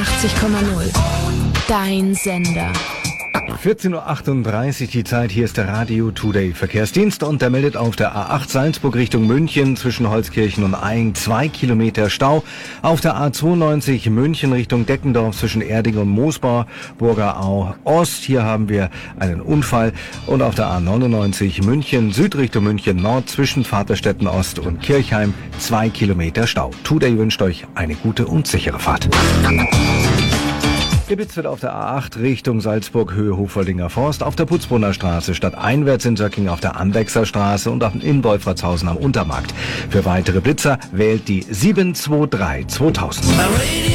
88,0. Dein Sender. 14.38 Uhr die Zeit, hier ist der Radio Today Verkehrsdienst und der meldet auf der A8 Salzburg Richtung München zwischen Holzkirchen und Aing 2 Kilometer Stau. Auf der A92 München Richtung Deckendorf zwischen Erding und Moosbau, Burger Au Ost, hier haben wir einen Unfall. Und auf der A99 München Süd Richtung München Nord zwischen Vaterstetten Ost und Kirchheim 2 Kilometer Stau. Today wünscht euch eine gute und sichere Fahrt. Geblitzt wird auf der A8 Richtung Salzburg, Höhe Hofoldinger Forst, auf der Putzbrunner Straße stadteinwärts in Söcking auf der Andechser Straße und in Wolfratshausen am Untermarkt. Für weitere Blitzer wählt die 723 2000.